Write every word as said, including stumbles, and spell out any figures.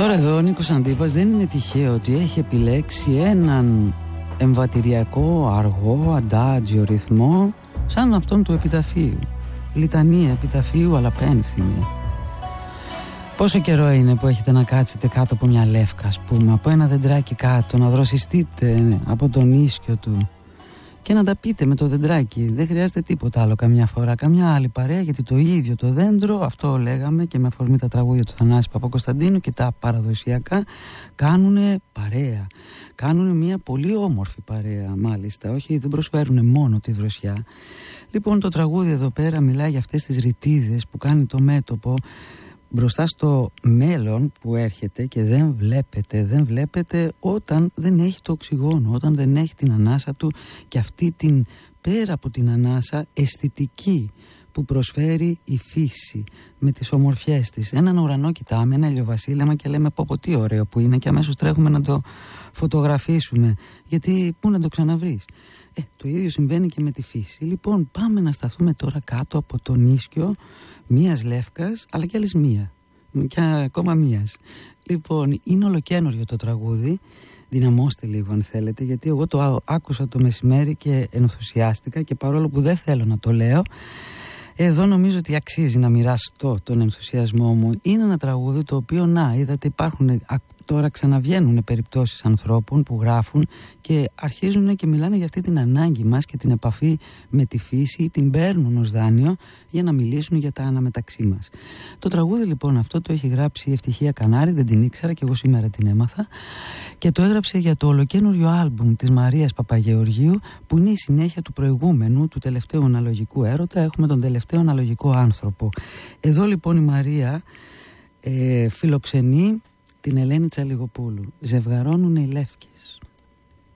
Τώρα εδώ ο Νίκος Αντίπας δεν είναι τυχαίο ότι έχει επιλέξει έναν εμβατηριακό αργό αντάτζιο ρυθμό σαν αυτόν του επιταφείου. Λιτανία επιταφείου αλλά πένθυμη. Πόσο καιρό είναι που έχετε να κάτσετε κάτω από μια λεύκα, ας πούμε, από ένα δεντράκι κάτω, να δροσιστείτε από τον ίσκιο του και να τα πείτε με το δεντράκι. Δεν χρειάζεται τίποτα άλλο καμιά φορά, καμιά άλλη παρέα, γιατί το ίδιο το δέντρο, αυτό λέγαμε και με αφορμή τα τραγούδια του Θανάση Παπακοσταντίνου και τα παραδοσιακά, κάνουνε παρέα. Κάνουνε μια πολύ όμορφη παρέα, μάλιστα, όχι, δεν προσφέρουν μόνο τη δροσιά. Λοιπόν, το τραγούδι εδώ πέρα μιλάει για αυτές τις ρητίδες που κάνει το μέτωπο μπροστά στο μέλλον που έρχεται και δεν βλέπετε, δεν βλέπετε όταν δεν έχει το οξυγόνο, όταν δεν έχει την ανάσα του και αυτή την πέρα από την ανάσα αισθητική που προσφέρει η φύση με τις ομορφιές της. Έναν ουρανό κοιτάμε, ένα ηλιοβασίλεμα και λέμε πω πω τι ωραίο που είναι και αμέσως τρέχουμε να το φωτογραφίσουμε, γιατί πού να το ξαναβρεις. Ε, το ίδιο συμβαίνει και με τη φύση. Λοιπόν, πάμε να σταθούμε τώρα κάτω από τον ίσκιο μίας λεύκας, αλλά και άλλης μία και ακόμα μίας. Λοιπόν, είναι ολοκαίνουργιο το τραγούδι. Δυναμώστε λίγο αν θέλετε, γιατί εγώ το άκουσα το μεσημέρι και ενθουσιάστηκα και παρόλο που δεν θέλω να το λέω, εδώ νομίζω ότι αξίζει να μοιραστώ τον ενθουσιασμό μου. Είναι ένα τραγούδι το οποίο, να, είδατε, υπάρχουν τώρα, ξαναβγαίνουν περιπτώσεις ανθρώπων που γράφουν και αρχίζουν και μιλάνε για αυτή την ανάγκη μας και την επαφή με τη φύση, την παίρνουν ως δάνειο για να μιλήσουν για τα αναμεταξύ μας. Το τραγούδι λοιπόν αυτό το έχει γράψει η Ευτυχία Κανάρη, δεν την ήξερα και εγώ σήμερα την έμαθα, και το έγραψε για το ολοκαίνουργιο άλμπουμ της Μαρίας Παπαγεωργίου, που είναι η συνέχεια του προηγούμενου, του τελευταίου αναλογικού έρωτα. Έχουμε τον τελευταίο αναλογικό άνθρωπο. Εδώ λοιπόν η Μαρία ε, φιλοξενεί την Ελένη Τσαλιγοπούλου. Ζευγαρώνουν οι λεύκες.